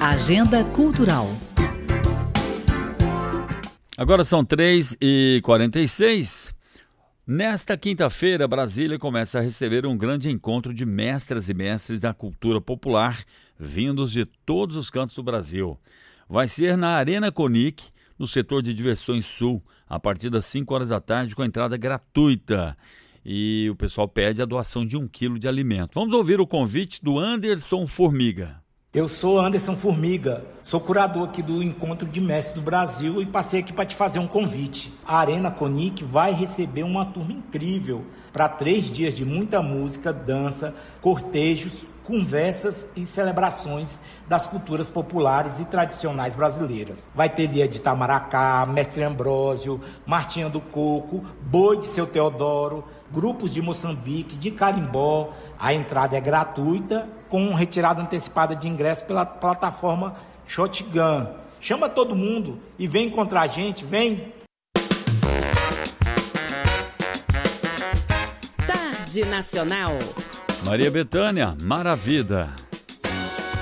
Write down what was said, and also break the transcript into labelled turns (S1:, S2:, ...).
S1: Agenda Cultural.
S2: Agora são 3h46. Nesta quinta-feira, Brasília começa a receber um grande encontro de mestras e mestres da cultura popular, vindos de todos os cantos do Brasil. Vai ser na Arena Conic, no setor de diversões sul, a partir das 5 horas da tarde, com entrada gratuita. E o pessoal pede a doação de 1 quilo de alimento. Vamos ouvir o convite do Anderson Formiga.
S3: Eu sou Anderson Formiga, sou curador aqui do Encontro de Mestres do Brasil e passei aqui para te fazer um convite. A Arena Conic vai receber uma turma incrível para 3 dias de muita música, dança, cortejos, conversas e celebrações das culturas populares e tradicionais brasileiras. Vai ter dia de Itamaracá, Mestre Ambrósio, Martinha do Coco, Boi de Seu Teodoro, grupos de Moçambique, de Carimbó. A entrada é gratuita, com retirada antecipada de ingresso pela plataforma Shotgun. Chama todo mundo e vem encontrar a gente, vem!
S1: Tarde Nacional.
S2: Maria Bethânia, Maravilha.